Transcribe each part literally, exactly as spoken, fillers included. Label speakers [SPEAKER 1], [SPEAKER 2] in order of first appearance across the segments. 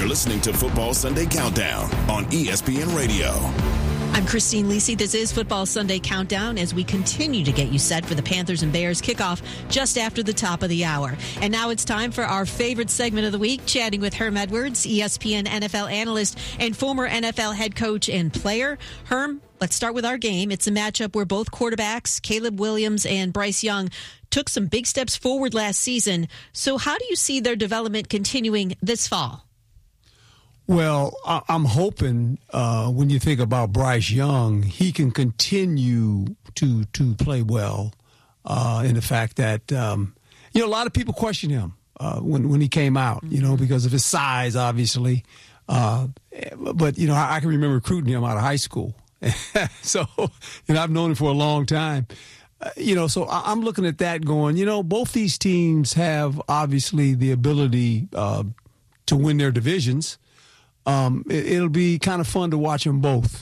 [SPEAKER 1] listening to Football Sunday Countdown on E S P N Radio.
[SPEAKER 2] I'm Christine Lisi. This is Football Sunday Countdown as we continue to get you set for the Panthers and Bears kickoff just after the top of the hour. And now it's time for our favorite segment of the week, chatting with Herm Edwards, E S P N N F L analyst and former N F L head coach and player. Herm, let's start with our game. It's a matchup where both quarterbacks, Caleb Williams and Bryce Young, took some big steps forward last season. So how do you see their development continuing this fall?
[SPEAKER 3] Well, I'm hoping uh, when you think about Bryce Young, he can continue to to play well uh, in the fact that, um, you know, a lot of people question him uh, when, when he came out, you know, because of his size, obviously. Uh, but, you know, I, I can remember recruiting him out of high school. So, you know, I've known him for a long time. Uh, you know, so I, I'm looking at that going, you know, both these teams have obviously the ability uh, to win their divisions. Um, it, it'll be kind of fun to watch them both.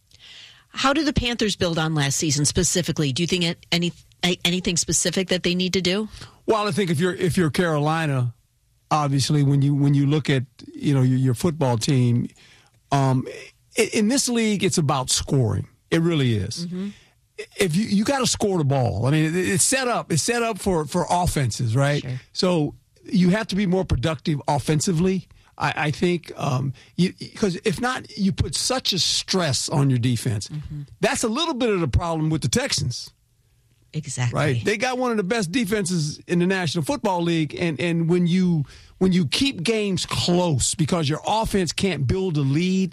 [SPEAKER 2] How do the Panthers build on last season specifically? Do you think it, any anything specific that they need to do?
[SPEAKER 3] Well, I think if you're if you're Carolina, obviously when you when you look at you know your, your football team, um, in, in this league it's about scoring. It really is. Mm-hmm. If you you got to score the ball. I mean, it, it's set up. It's set up for for offenses, right? Sure. So you have to be more productive offensively. I, I think um, because if not, you put such a stress on your defense. Mm-hmm. That's a little bit of the problem with the Texans.
[SPEAKER 2] Exactly.
[SPEAKER 3] Right. They got one of the best defenses in the National Football League, and, and when you when you keep games close because your offense can't build a lead,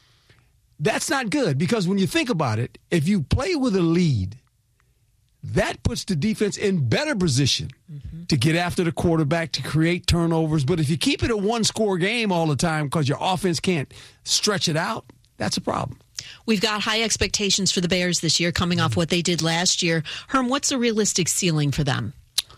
[SPEAKER 3] that's not good. Because when you think about it, if you play with a lead, that puts the defense in better position mm-hmm. to get after the quarterback, to create turnovers. But if you keep it a one-score game all the time because your offense can't stretch it out, that's a problem.
[SPEAKER 2] We've got high expectations for the Bears this year coming off what they did last year. Herm, what's a realistic ceiling for them?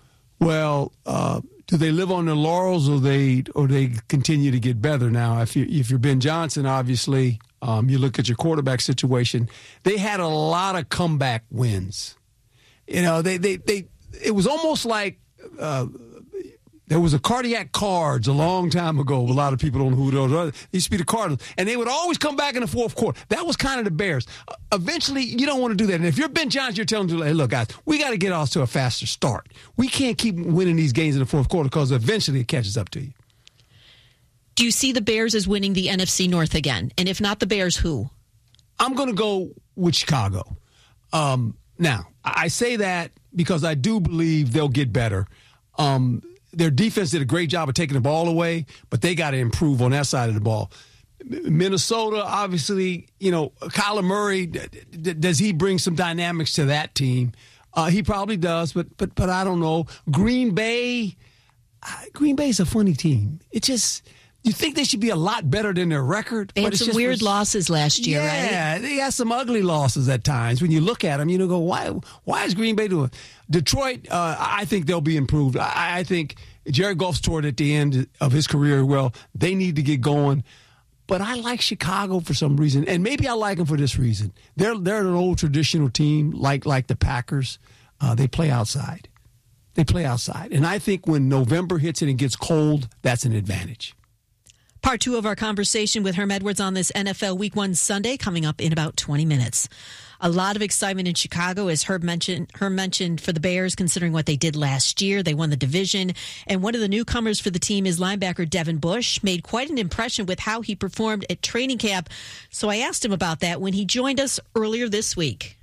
[SPEAKER 3] Well, uh, do they live on their laurels or they or they continue to get better? Now, if, you, if you're Ben Johnson, obviously, um, you look at your quarterback situation, they had a lot of comeback wins. You know, they, they, they, it was almost like uh, there was a Cardiac Cards a long time ago. A lot of people don't know who those are. They used to be the Cardinals. And they would always come back in the fourth quarter. That was kind of the Bears. Uh, eventually, you don't want to do that. And if you're Ben Johnson, you're telling them, hey, look, guys, we got to get off to a faster start. We can't keep winning these games in the fourth quarter because eventually it catches up to you.
[SPEAKER 2] Do you see the Bears as winning the N F C North again? And if not the Bears, who?
[SPEAKER 3] I'm going to go with Chicago. Um, now, I say that because I do believe they'll get better. Um, their defense did a great job of taking the ball away, but they got to improve on that side of the ball. Minnesota, obviously, you know, Kyler Murray, d- d- does he bring some dynamics to that team? Uh, he probably does, but but but I don't know. Green Bay, uh, Green Bay's a funny team. It just... You think they should be a lot better than their record?
[SPEAKER 2] They had some weird was, losses last year,
[SPEAKER 3] yeah,
[SPEAKER 2] right?
[SPEAKER 3] Yeah, they had some ugly losses at times. When you look at them, you know, go, why Why is Green Bay doing? Detroit, uh, I think they'll be improved. I, I think Jared Goff's toward at the end of his career. Well, they need to get going. But I like Chicago for some reason, and maybe I like them for this reason. They're they're an old traditional team, like like the Packers. Uh, they play outside. They play outside. And I think when November hits and it gets cold, that's an advantage.
[SPEAKER 2] Part two of our conversation with Herm Edwards on this N F L Week One Sunday coming up in about twenty minutes. A lot of excitement in Chicago, as Herm mentioned, Herm mentioned for the Bears, considering what they did last year. They won the division. And one of the newcomers for the team is linebacker Devin Bush. Made quite an impression with how he performed at training camp. So I asked him about that when he joined us earlier this week.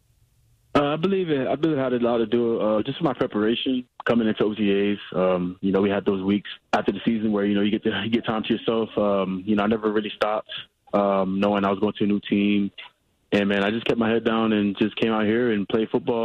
[SPEAKER 4] Uh, I believe it. I believe it had a lot to do uh, just my preparation coming into O T As. Um, you know, we had those weeks after the season where you know you get to you get time to yourself. Um, you know, I never really stopped, um, knowing I was going to a new team, and man, I just kept my head down and just came out here and played football.